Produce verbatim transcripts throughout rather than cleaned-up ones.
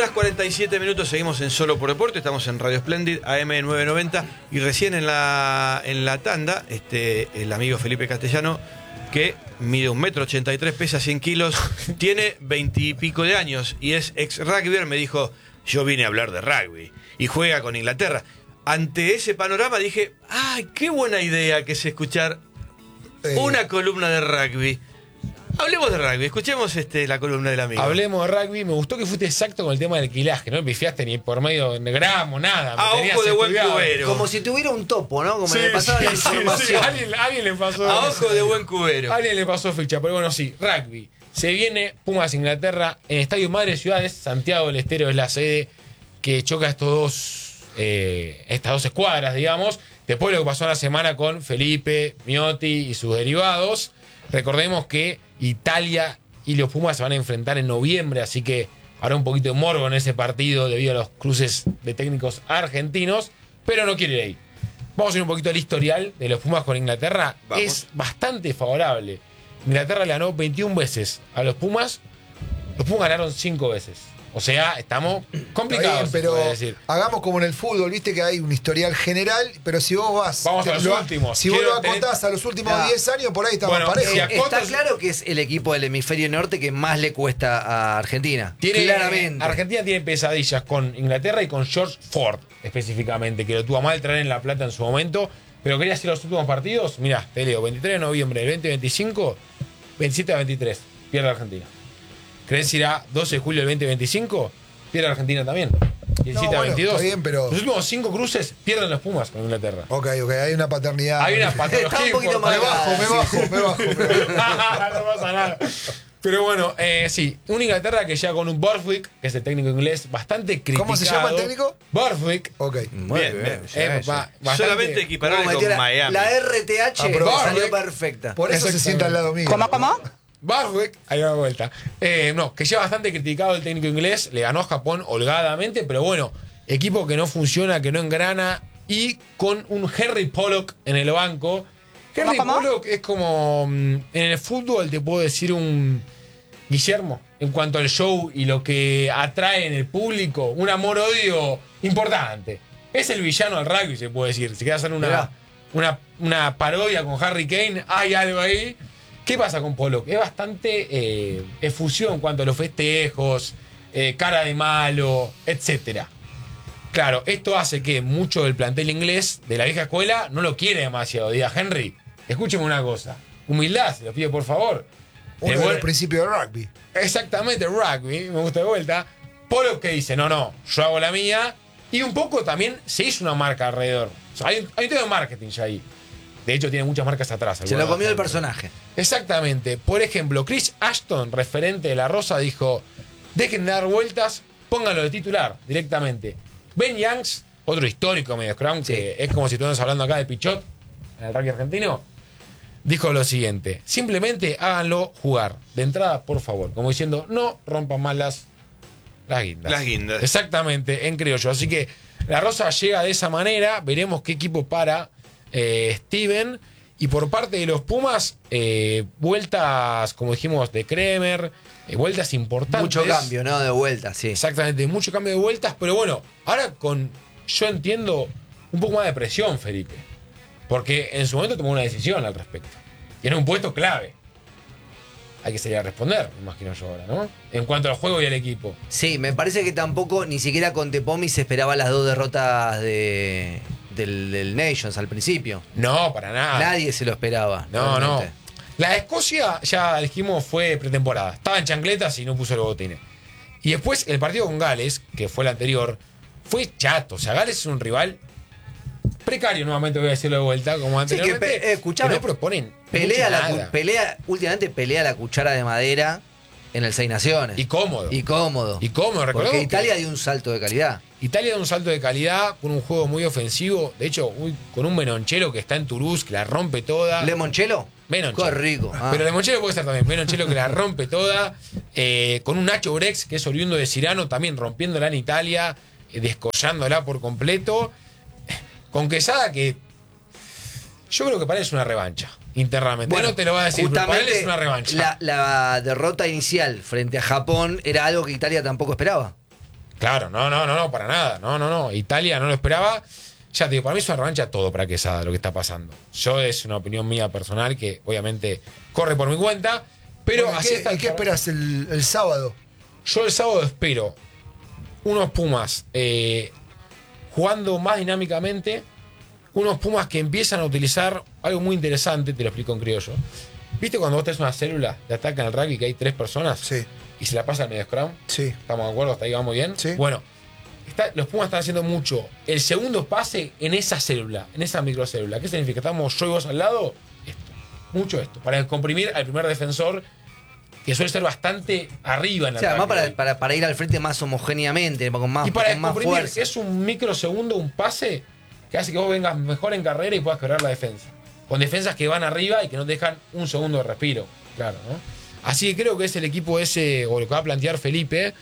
horas cuarenta y siete minutos, seguimos en Solo por Deporte, estamos en Radio Splendid, A M novecientos noventa, y recién en la, en la tanda, este, el amigo Felipe Castellano, que mide un metro ochenta y tres, pesa cien kilos, tiene veintipico de años y es ex rugbyer, me dijo, yo vine a hablar de rugby, y juega con Inglaterra. Ante ese panorama dije, ¡ay, qué buena idea que es escuchar eh. una columna de rugby! Hablemos de rugby, escuchemos este, la columna del amigo. Hablemos de rugby, me gustó que fuiste exacto con el tema del quilaje, no me pifiaste ni por medio de gramo, nada. A ojo de buen cubero. Como si tuviera un topo, ¿no? Como sí, le pasaba sí, la información. Sí, sí. ¿Alguien, alguien le pasó. A ojo de buen cubero. Alguien le pasó ficha, pero bueno, sí, rugby. Se viene Pumas Inglaterra en Estadio Madre Ciudades, Santiago del Estero es la sede que choca estos dos, eh, estas dos escuadras, digamos. Después de lo que pasó la semana con Felipe, Miotti y sus derivados. Recordemos que Italia y los Pumas se van a enfrentar en noviembre, así que habrá un poquito de morbo en ese partido debido a los cruces de técnicos argentinos, pero no quiere ir ahí. Vamos a ir un poquito al historial de los Pumas con Inglaterra. Vamos. Es bastante favorable. Inglaterra le ganó veintiuna veces a los Pumas, los Pumas ganaron cinco veces. O sea, estamos complicados. Bien, pero decir. hagamos como en el fútbol, viste que hay un historial general, pero si vos vas. Vamos a los lo, últimos. Si Quiero vos lo acotás tener... a los últimos nah. diez años, por ahí está bueno, más parejo. Si acotas... Está claro que es el equipo del hemisferio norte que más le cuesta a Argentina. Tiene, Claramente. Argentina tiene pesadillas con Inglaterra y con George Ford, específicamente, que lo tuvo a mal traer en La Plata en su momento. Pero quería hacer los últimos partidos. Mirá, te leo: veintitrés de noviembre del veinte veinticinco, veintisiete a veintitrés, pierde Argentina. ¿Crees ir a doce de julio del veinte veinticinco? Pierde Argentina también. diecisiete a veintidós. Está bien, pero... Los últimos cinco cruces pierden los Pumas con Inglaterra. Ok, ok, hay una paternidad. Hay una paternidad. Está un poquito más me bajo, me bajo, me bajo, me bajo. No pasa nada. Pero bueno, eh, sí, un Inglaterra que llega con un Borthwick, que es el técnico inglés, bastante criticado. ¿Cómo se llama el técnico? Borthwick. Ok. Muy bien, bien. bien. Eh, va, solamente equiparable con la, Miami. La R T H ah, salió perfecta. Por eso se sienta al lado mío. ¿Cómo, cómo? Borthwick, ahí va de vuelta. Eh, no, que lleva bastante criticado el técnico inglés, le ganó a Japón holgadamente, pero bueno, equipo que no funciona, que no engrana, y con un Henry Pollock en el banco. Henry ¿Cómo, cómo? Pollock es como, en el fútbol te puedo decir un Guillermo, en cuanto al show y lo que atrae en el público, un amor-odio importante. Es el villano del rugby, se puede decir. Si quieres hacer una, una, una parodia con Harry Kane, hay algo ahí. ¿Qué pasa con Pollock? Es bastante eh, efusivo en cuanto a los festejos, eh, cara de malo, etcétera. Claro, esto hace que mucho del plantel inglés de la vieja escuela no lo quiere demasiado. Diga, Henry, escúcheme una cosa. Humildad, se lo pido por favor. Uno de los principios del rugby. Exactamente, rugby, me gusta de vuelta. Pollock que dice, no, no, yo hago la mía. Y un poco también se hizo una marca alrededor. O sea, hay, hay un tema de marketing ya ahí. De hecho, tiene muchas marcas atrás. Se lo comió el personaje. Exactamente. Por ejemplo, Chris Ashton, referente de La Rosa, dijo, dejen de dar vueltas, pónganlo de titular directamente. Ben Youngs, otro histórico medio scrum, sí. que es como si estuviéramos hablando acá de Pichot, en el rugby argentino, dijo lo siguiente, simplemente háganlo jugar. De entrada, por favor. Como diciendo, no rompan más las, las guindas. Las guindas. Exactamente, en criollo. Así que La Rosa llega de esa manera. Veremos qué equipo para eh, Steven. Y por parte de los Pumas, eh, vueltas, como dijimos, de Kremer, eh, vueltas importantes. Mucho cambio, ¿no? De vueltas, sí. Exactamente, mucho cambio de vueltas. Pero bueno, ahora con, yo entiendo, un poco más de presión, Felipe. Porque en su momento tomó una decisión al respecto. Y era un puesto clave. Hay que salir a responder, me imagino yo ahora, ¿no? En cuanto al juego y al equipo. Sí, me parece que tampoco, ni siquiera con Tepomi se esperaba las dos derrotas de, del, del Nations al principio. No, para nada. Nadie se lo esperaba. No, realmente. no. La de Escocia, ya dijimos, fue pretemporada. Estaba en chancletas y no puso el botines. Y después el partido con Gales, que fue el anterior, fue chato. O sea, Gales es un rival precario, nuevamente voy a decirlo de vuelta, como anteriormente. Sí, que, pe- eh, escuchame, que no proponen pelea la, nada. pelea, últimamente pelea la cuchara de madera en el Seis Naciones. Y cómodo. Y cómodo. Y cómodo, recordemos. Porque Italia dio un salto de calidad. Italia dio un salto de calidad con un juego muy ofensivo. De hecho, muy, con un Menonchelo que está en Toulouse, que la rompe toda. ¿Lemonchelo? Menonchelo. Qué rico. Ah. Pero Lemonchelo puede ser también. Menonchelo que la rompe toda. Eh, con un Nacho Brex, que es oriundo de Cirano, también rompiéndola en Italia, eh, descollándola por completo. Con Quesada que yo creo que para él es una revancha, internamente. Bueno, no te lo va a decir, pero para él es una revancha. La, la derrota inicial frente a Japón era algo que Italia tampoco esperaba. Claro, no, no, no, no, para nada. No, no, no. Italia no lo esperaba. Ya te digo, para mí es una revancha todo para Quesada lo que está pasando. Yo es una opinión mía personal que obviamente corre por mi cuenta. Pero Bueno, así ¿qué, está. ¿y qué esperas el, el sábado? Yo el sábado espero unos Pumas eh, jugando más dinámicamente. Unos Pumas que empiezan a utilizar algo muy interesante, te lo explico en criollo. ¿Viste cuando vos tenés una célula de ataque en el rugby que hay tres personas? Sí, Y se la pasa al medio scrum. sí. ¿Estamos de acuerdo? ¿Hasta ahí vamos bien? Sí. Bueno, está- los Pumas están haciendo mucho el segundo pase en esa célula, en esa microcélula. ¿Qué significa? Estamos yo y vos al lado. Esto. Mucho esto. Para comprimir al primer defensor, que suele ser bastante arriba en O el sea, además rugby. para, para, para ir al frente más homogéneamente, con más, Y para con más comprimir, fuerza. es un microsegundo, un pase que hace que vos vengas mejor en carrera y puedas quebrar la defensa. Con defensas que van arriba y que no te dejan un segundo de respiro. Claro, ¿no? Así que creo que es el equipo ese, o lo que va a plantear Felipe.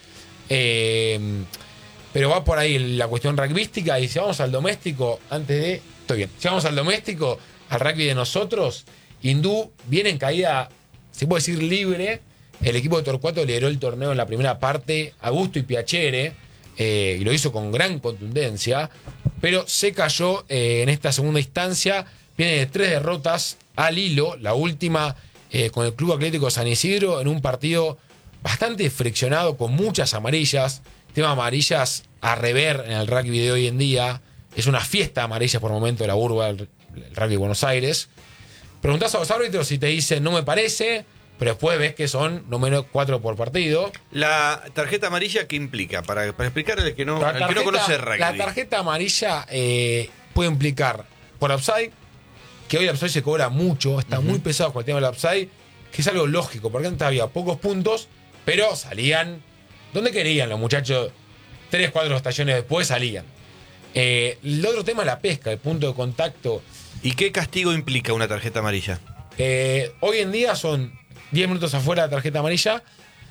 eh, pero va por ahí la cuestión rugbyística. Y si vamos al doméstico, antes de. Estoy bien. Si vamos al doméstico, al rugby de nosotros, Hindú viene en caída, se puede decir libre. El equipo de Torcuato lideró el torneo en la primera parte, Augusto y Piacere, eh, y lo hizo con gran contundencia, pero se cayó eh, en esta segunda instancia. Viene de tres derrotas al hilo, la última eh, con el Club Atlético San Isidro, en un partido bastante friccionado, con muchas amarillas. Tema amarillas a rever en el rugby de hoy en día. Es una fiesta de amarillas por momento de la urba del el rugby de Buenos Aires. Preguntás a los árbitros y te dicen no me parece, pero después ves que son no menos cuatro por partido. La tarjeta amarilla, ¿qué implica? Para, para explicarle al que no, La al que no conoce el rugby. la tarjeta amarilla eh, puede implicar por upside, que hoy el upside se cobra mucho, está muy pesado con el tema del upside, que es algo lógico, porque antes había pocos puntos, pero salían donde querían los muchachos. Tres, cuatro estaciones después salían. Eh, el otro tema es la pesca, el punto de contacto. ¿Y qué castigo implica una tarjeta amarilla? Eh, hoy en día son diez minutos afuera de la tarjeta amarilla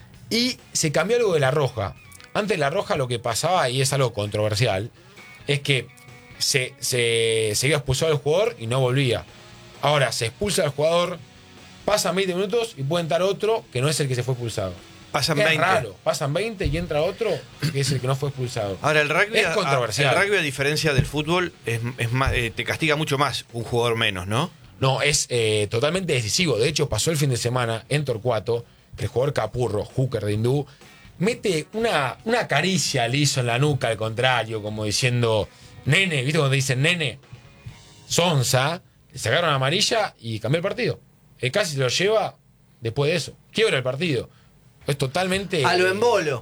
y se cambió algo de la roja. Antes la roja lo que pasaba, y es algo controversial, es que se, se, se iba expulsado el jugador y no volvía. Ahora se expulsa al jugador, pasan veinte minutos y puede entrar otro que no es el que se fue expulsado. Pasan Es veinte. raro, pasan veinte y entra otro que es el que no fue expulsado. Ahora, el rugby, Es a- controversial. el rugby, a diferencia del fútbol, es, es más, eh, te castiga mucho más un jugador menos, ¿no? No, es eh, totalmente decisivo. De hecho, pasó el fin de semana en Torcuato, que el jugador Capurro, hooker de Hindú, mete una, una caricia liso en la nuca, al contrario, como diciendo, nene, ¿viste cuando te dicen nene? Sonsa, le sacaron amarilla y cambió el partido. Eh, casi se lo lleva después de eso. Quiebra el partido. Es totalmente. A lo embolo.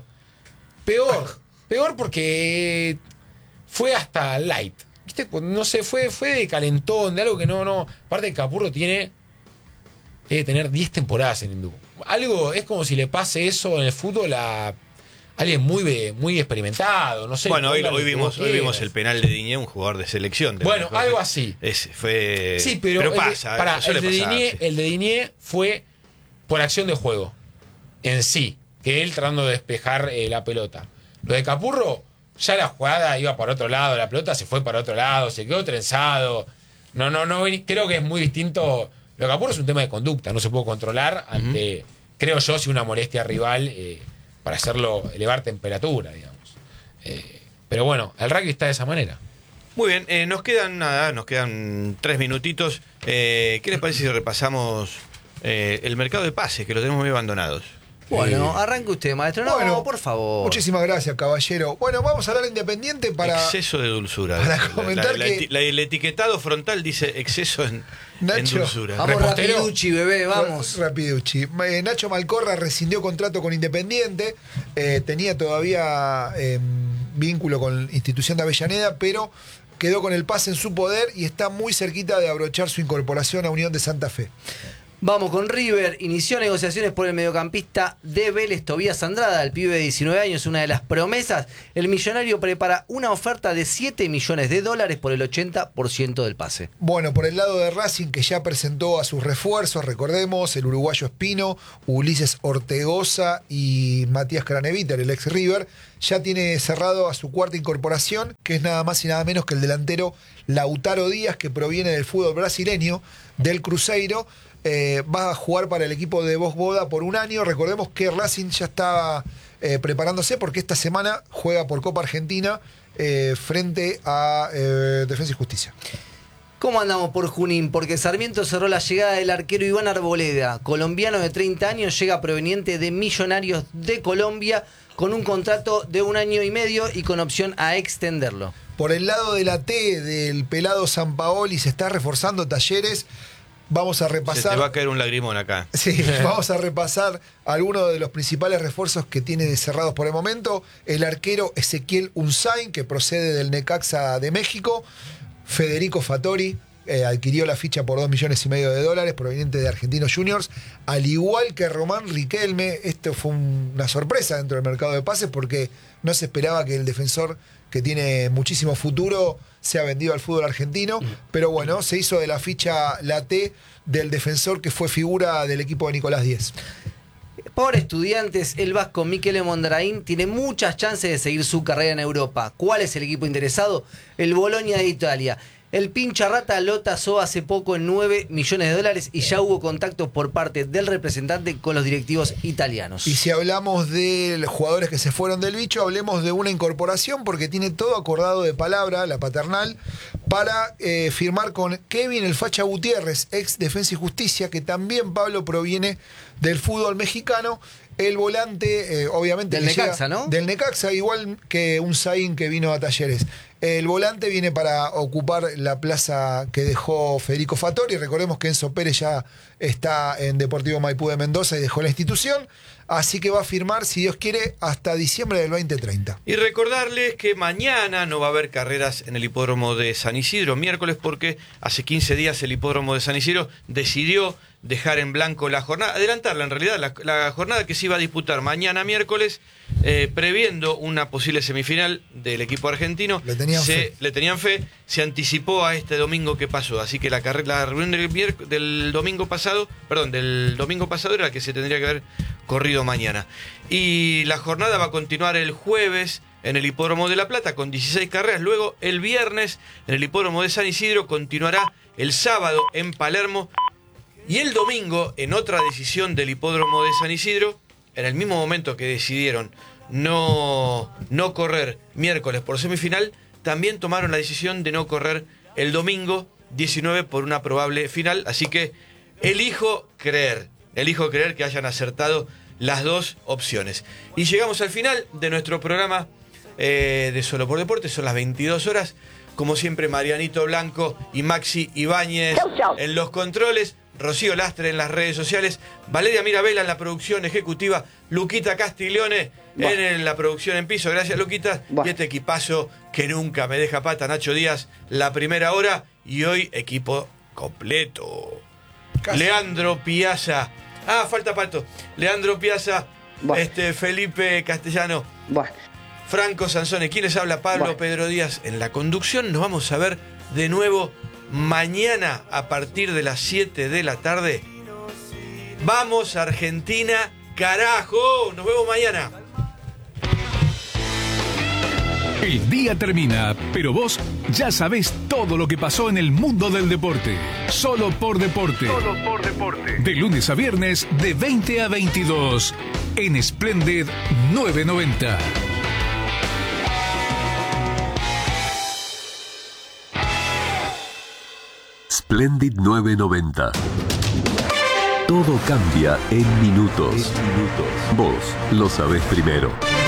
Peor. Peor porque fue hasta light. ¿Viste? No sé, fue, fue de calentón, de algo que no, no. Aparte, Capurro tiene. Debe tener diez temporadas en Hindú. Algo, es como si le pase eso en el fútbol a alguien muy, muy experimentado. No sé. Bueno, hoy, póngale hoy lo que vimos, vos hoy vimos quieras. el penal de Diñé, un jugador de selección. De Bueno, la- algo así. Es, fue, Sí, pero, el de- pasa. pará, suele el, de Diñé, pasarse. el de Diñé fue por acción de juego en sí, que él tratando de despejar eh, la pelota. Lo de Capurro, ya la jugada iba para otro lado, la pelota se fue para otro lado, se quedó trenzado. No, no, no, creo que es muy distinto. Lo de Capurro es un tema de conducta, no se puede controlar ante, creo yo, si una molestia rival eh, para hacerlo elevar temperatura, digamos. Eh, pero bueno, el rugby está de esa manera. Muy bien, eh, nos quedan nada, nos quedan tres minutitos. Eh, ¿Qué les parece si repasamos eh, el mercado de pases, que lo tenemos muy abandonados? Bueno, arranque usted, maestro. No, Bueno, por favor. Muchísimas gracias, caballero. Bueno, vamos a hablar de Independiente para. Exceso de dulzura. para La- comentar la- la- que- la- el etiquetado frontal dice exceso en, en Nacho, dulzura. Vamos Repostero. rapiduchi, bebé, vamos. Rapiducci. Eh, Nacho Malcorra rescindió contrato con Independiente. Eh, tenía todavía eh, vínculo con la institución de Avellaneda, pero quedó con el pase en su poder y está muy cerquita de abrochar su incorporación a Unión de Santa Fe. Vamos con River. Inició negociaciones por el mediocampista de Vélez, Tobías Andrada, el pibe de diecinueve años, una de las promesas. El millonario prepara una oferta de siete millones de dólares por el ochenta por ciento del pase. Bueno, por el lado de Racing, que ya presentó a sus refuerzos, recordemos, el uruguayo Espino, Ulises Ortegoza y Matías Craneviter, el ex River, ya tiene cerrado a su cuarta incorporación, que es nada más y nada menos que el delantero Lautaro Díaz, que proviene del fútbol brasileño, del Cruzeiro. Eh, va a jugar para el equipo de Bosch Boda por un año. Recordemos que Racing ya estaba eh, preparándose porque esta semana juega por Copa Argentina eh, frente a eh, Defensa y Justicia. ¿Cómo andamos por Junín? Porque Sarmiento cerró la llegada del arquero Iván Arboleda, colombiano de treinta años, llega proveniente de Millonarios de Colombia, con un contrato de un año y medio y con opción a extenderlo. Por el lado de la T del pelado Sampaoli se está reforzando Talleres. Vamos a repasar. Se te va a caer un lagrimón acá. Sí, vamos a repasar algunos de los principales refuerzos que tiene cerrados por el momento. El arquero Ezequiel Unzain, que procede del Necaxa de México. Federico Fattori eh, adquirió la ficha por dos millones y medio de dólares, proveniente de Argentinos Juniors. Al igual que Román Riquelme, esto fue un, una sorpresa dentro del mercado de pases porque no se esperaba que el defensor, que tiene muchísimo futuro, sea vendido al fútbol argentino. Pero bueno, se hizo de la ficha la T del defensor que fue figura del equipo de Nicolás Díez. Por Estudiantes, el vasco Michele Mondrain tiene muchas chances de seguir su carrera en Europa. ¿Cuál es el equipo interesado? El Bologna de Italia. El pincha rata lo tasó hace poco en nueve millones de dólares y ya hubo contactos por parte del representante con los directivos italianos. Y si hablamos de los jugadores que se fueron del bicho, hablemos de una incorporación porque tiene todo acordado de palabra, la paternal, para eh, firmar con Kevin el Facha Gutiérrez, ex Defensa y Justicia, que también, Pablo, proviene del fútbol mexicano. El volante, eh, obviamente... Del Necaxa, llega, ¿no? Del Necaxa, igual que un Zain que vino a Talleres. El volante viene para ocupar la plaza que dejó Federico Fattori. Recordemos que Enzo Pérez ya está en Deportivo Maipú de Mendoza y dejó la institución. Así que va a firmar, si Dios quiere, hasta diciembre del veinte treinta. Y recordarles que mañana no va a haber carreras en el hipódromo de San Isidro, miércoles, porque hace quince días el hipódromo de San Isidro decidió dejar en blanco la jornada, adelantarla en realidad, la, la jornada que se iba a disputar mañana miércoles, eh, previendo una posible semifinal del equipo argentino. Le tenían se, fe. Le tenían fe, se anticipó a este domingo que pasó, así que la, carrera, la reunión del, miérc- del domingo pasado, perdón, del domingo pasado era la que se tendría que haber corrido mañana. Y la jornada va a continuar el jueves en el Hipódromo de La Plata con dieciséis carreras. Luego el viernes en el Hipódromo de San Isidro continuará el sábado en Palermo. Y el domingo, en otra decisión del Hipódromo de San Isidro, en el mismo momento que decidieron no, no correr miércoles por semifinal, también tomaron la decisión de no correr el domingo diecinueve por una probable final. Así que elijo creer, elijo creer que hayan acertado las dos opciones. Y llegamos al final de nuestro programa eh, de Solo por Deporte. Son las veintidós horas. Como siempre, Marianito Blanco y Maxi Ibáñez Chau, chau. en los controles. Rocío Lastre en las redes sociales, Valeria Mirabella en la producción ejecutiva, Luquita Castiglione Buah. en la producción en piso. Gracias, Luquita. Buah. Y este equipazo que nunca me deja pata, Nacho Díaz, la primera hora y hoy equipo completo. Casi. Leandro Piazza. Ah, falta Pato. Leandro Piazza, Buah. este Felipe Castellano, Bueno, Franco Sansone. ¿Quién les habla? Pablo Buah. Pedro Díaz en la conducción. Nos vamos a ver de nuevo mañana a partir de las siete de la tarde. Vamos Argentina, carajo. Nos vemos mañana. El día termina, pero vos ya sabés todo lo que pasó en el mundo del deporte. Solo por deporte. Solo por deporte. De lunes a viernes, de veinte a veintidós. En Splendid novecientos noventa. Splendid novecientos noventa. Todo cambia en minutos. Vos lo sabés primero.